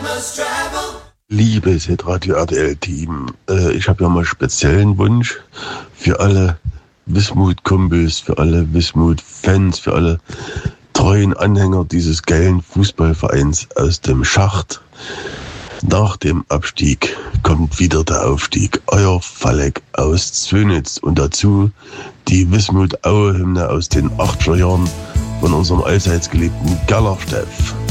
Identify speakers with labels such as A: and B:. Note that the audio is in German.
A: Liebes Hitradio RTL-Team, ich habe ja mal speziellen Wunsch für alle Wismut-Kumpels, für alle Wismut-Fans, für alle treuen Anhänger dieses geilen Fußballvereins aus dem Schacht. Nach dem Abstieg kommt wieder der Aufstieg. Euer Falleck aus Zwönitz und dazu die Wismut-Aue-Hymne aus den 80er Jahren von unserem allseits geliebten Gallersteff.